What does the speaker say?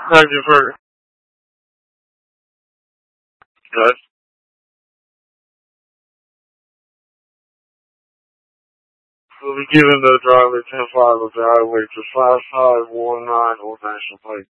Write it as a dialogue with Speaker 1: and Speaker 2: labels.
Speaker 1: Thank you for good. We'll be giving the driver 10-5 of the highway to 5519 Old National Pike.